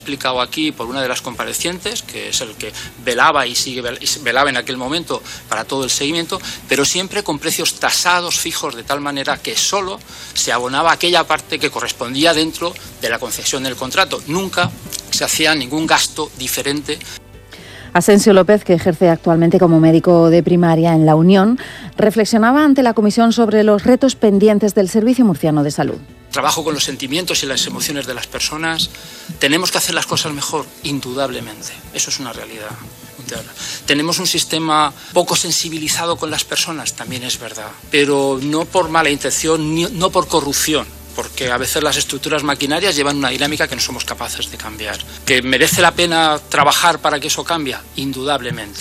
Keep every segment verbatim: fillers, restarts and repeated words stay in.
Explicado aquí por una de las comparecientes, que es el que velaba y sigue velaba en aquel momento para todo el seguimiento, pero siempre con precios tasados, fijos, de tal manera que solo se abonaba aquella parte que correspondía dentro de la concesión del contrato. Nunca se hacía ningún gasto diferente. Asensio López, que ejerce actualmente como médico de primaria en La Unión, reflexionaba ante la comisión sobre los retos pendientes del Servicio Murciano de Salud. Trabajo con los sentimientos y las emociones de las personas. ¿Tenemos que hacer las cosas mejor? Indudablemente. Eso es una realidad. ¿Tenemos un sistema poco sensibilizado con las personas? También es verdad. Pero no por mala intención, ni, no por corrupción. Porque a veces las estructuras maquinarias llevan una dinámica que no somos capaces de cambiar. ¿Que merece la pena trabajar para que eso cambie? Indudablemente.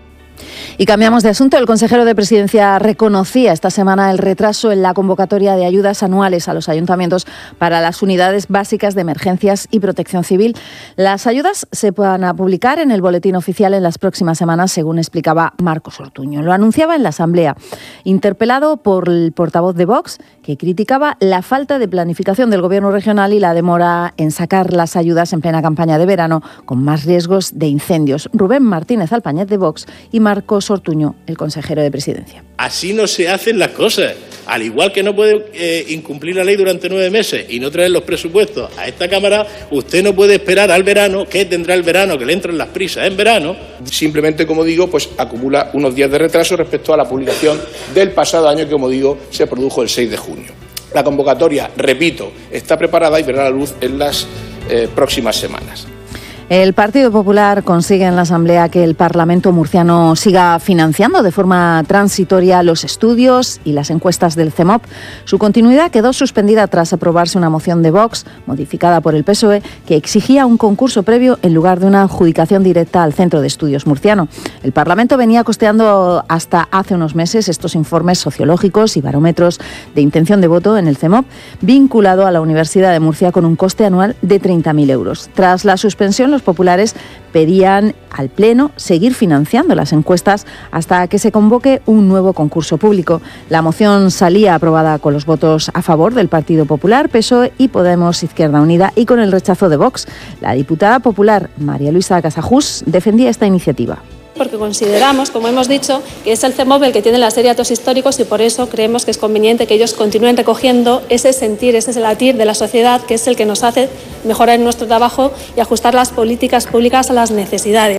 Y cambiamos de asunto. El consejero de Presidencia reconocía esta semana el retraso en la convocatoria de ayudas anuales a los ayuntamientos para las unidades básicas de emergencias y protección civil. Las ayudas se van a publicar en el boletín oficial en las próximas semanas, según explicaba Marcos Ortuño. Lo anunciaba en la Asamblea, interpelado por el portavoz de Vox, que criticaba la falta de planificación del Gobierno regional y la demora en sacar las ayudas en plena campaña de verano, con más riesgos de incendios. Rubén Martínez Alpañez, de Vox, y Marcos Ortuño, el consejero de Presidencia. Así no se hacen las cosas. Al igual que no puede eh, incumplir la ley durante nueve meses y no traer los presupuestos a esta Cámara, usted no puede esperar al verano. ¿Qué tendrá el verano? Que le entran las prisas en verano. Simplemente, como digo, pues acumula unos días de retraso respecto a la publicación del pasado año, que, como digo, se produjo el seis de junio. La convocatoria, repito, está preparada y verá la luz en las eh, próximas semanas. El Partido Popular consigue en la Asamblea que el Parlamento murciano siga financiando de forma transitoria los estudios y las encuestas del CEMOP. Su continuidad quedó suspendida tras aprobarse una moción de Vox, modificada por el P S O E, que exigía un concurso previo en lugar de una adjudicación directa al Centro de Estudios Murciano. El Parlamento venía costeando hasta hace unos meses estos informes sociológicos y barómetros de intención de voto en el CEMOP, vinculado a la Universidad de Murcia con un coste anual de treinta mil euros. Tras la suspensión, los populares pedían al Pleno seguir financiando las encuestas hasta que se convoque un nuevo concurso público. La moción salía aprobada con los votos a favor del Partido Popular, P S O E y Podemos Izquierda Unida, y con el rechazo de Vox. La diputada popular María Luisa Casajús defendía esta iniciativa. Porque consideramos, como hemos dicho, que es el CEMOP el que tiene la serie de datos históricos y por eso creemos que es conveniente que ellos continúen recogiendo ese sentir, ese latir de la sociedad, que es el que nos hace mejorar nuestro trabajo y ajustar las políticas públicas a las necesidades.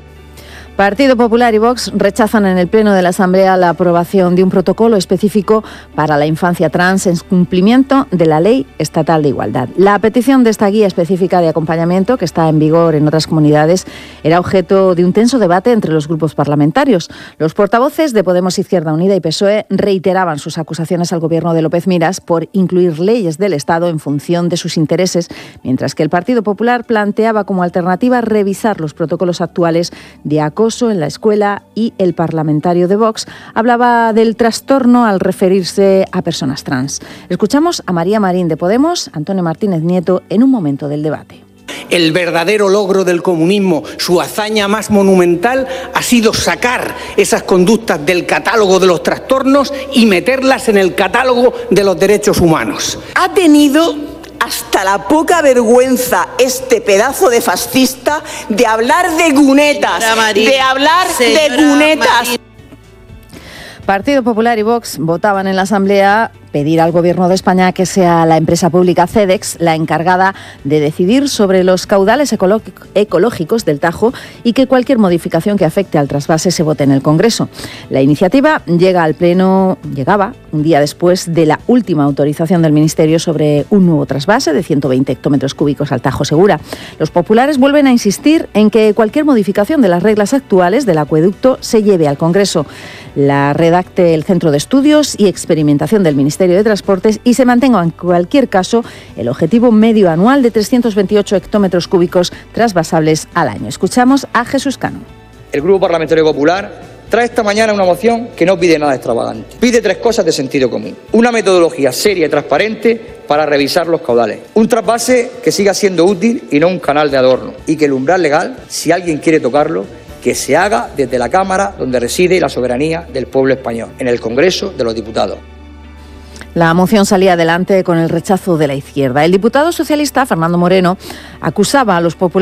Partido Popular y Vox rechazan en el Pleno de la Asamblea la aprobación de un protocolo específico para la infancia trans en cumplimiento de la Ley Estatal de Igualdad. La petición de esta guía específica de acompañamiento, que está en vigor en otras comunidades, era objeto de un tenso debate entre los grupos parlamentarios. Los portavoces de Podemos Izquierda Unida y P S O E reiteraban sus acusaciones al Gobierno de López Miras por incluir leyes del Estado en función de sus intereses, mientras que el Partido Popular planteaba como alternativa revisar los protocolos actuales de acoso en la escuela, y el parlamentario de Vox hablaba del trastorno al referirse a personas trans. Escuchamos a María Marín, de Podemos, Antonio Martínez Nieto, en un momento del debate. El verdadero logro del comunismo, su hazaña más monumental, ha sido sacar esas conductas del catálogo de los trastornos y meterlas en el catálogo de los derechos humanos. Ha tenido hasta la poca vergüenza este pedazo de fascista de hablar de gunetas, de hablar de gunetas. Partido Popular y Vox votaban en la Asamblea pedir al Gobierno de España que sea la empresa pública CEDEX la encargada de decidir sobre los caudales ecológicos del Tajo y que cualquier modificación que afecte al trasvase se vote en el Congreso. La iniciativa llega al Pleno, llegaba un día después de la última autorización del Ministerio sobre un nuevo trasvase de ciento veinte hectómetros cúbicos al Tajo Segura. Los populares vuelven a insistir en que cualquier modificación de las reglas actuales del acueducto se lleve al Congreso, la redacte el Centro de Estudios y Experimentación del Ministerio de Transportes y se mantenga en cualquier caso el objetivo medio anual de trescientos veintiocho hectómetros cúbicos trasvasables al año. Escuchamos a Jesús Cano. El Grupo Parlamentario Popular trae esta mañana una moción que no pide nada extravagante. Pide tres cosas de sentido común. Una metodología seria y transparente para revisar los caudales. Un trasvase que siga siendo útil y no un canal de adorno. Y que el umbral legal, si alguien quiere tocarlo, que se haga desde la Cámara donde reside la soberanía del pueblo español, en el Congreso de los Diputados. La moción salía adelante con el rechazo de la izquierda. El diputado socialista, Fernando Moreno, acusaba a los populares